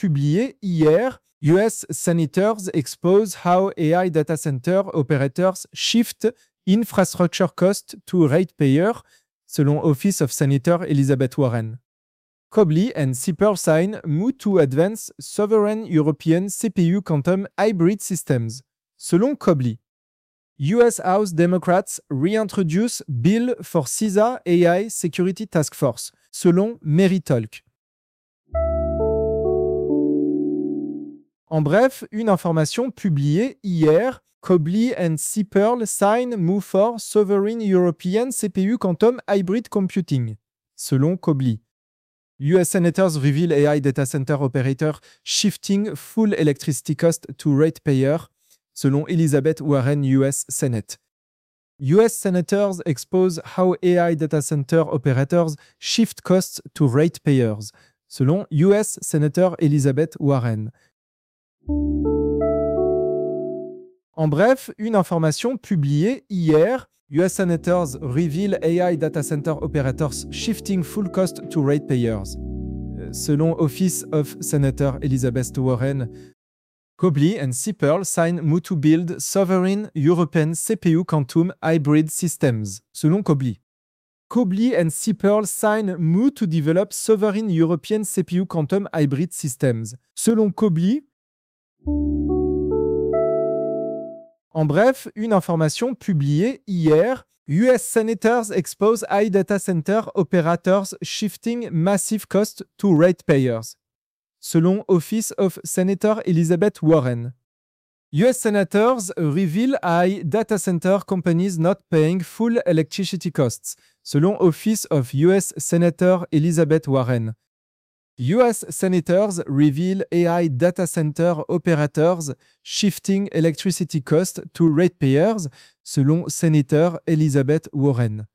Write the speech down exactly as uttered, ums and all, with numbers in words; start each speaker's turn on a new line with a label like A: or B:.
A: publié hier, U S Senators expose how A I data center operators shift infrastructure cost to ratepayer, selon Office of Senator Elizabeth Warren. Cobley and Sipper sign move to advance sovereign European C P U quantum hybrid systems, selon Cobley. U S House Democrats reintroduce bill for C I S A A I Security Task Force, selon Meritalk. En bref, une information publiée hier, Cobley and Sipper sign move for sovereign European C P U quantum hybrid computing, selon Cobley. U S Senators reveal A I data center operator shifting full electricity cost to ratepayer, selon Elizabeth Warren U S Senate. U S Senators expose how A I data center operators shift costs to ratepayers, selon U S Senator Elizabeth Warren. En bref, une information publiée hier, U S Senators reveal A I data center operators shifting full cost to ratepayers. Selon Office of Senator Elizabeth Warren, Cobley and Sipper sign move to build sovereign European C P U quantum hybrid systems. Selon Cobley. Cobley and Sipper sign move to develop sovereign European C P U quantum hybrid systems. Selon Cobley. En bref, une information publiée hier, U S Senators expose high data center operators shifting massive cost to ratepayers. Selon Office of Senator Elizabeth Warren. U S Senators reveal high data center companies not paying full electricity costs. Selon Office of U S Senator Elizabeth Warren. U S Senators reveal A I data center operators shifting electricity cost to ratepayers, selon Senator Elizabeth Warren.